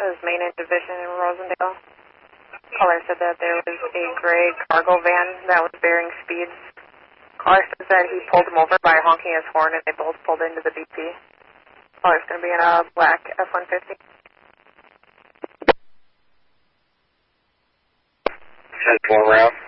is Main and Division in Rosendale. Caller said that there was a gray cargo van that was bearing speeds. Caller says that he pulled him over by honking his horn and they both pulled into the BP. Caller's going to be in a black F-150. 10-4 route.